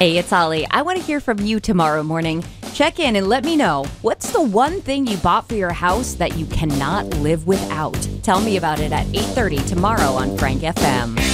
Hey, it's Holly. I want to hear from you tomorrow morning. Check in and let me know, what's the one thing you bought for your house that you cannot live without? Tell me about it at 8:30 tomorrow on Frank FM.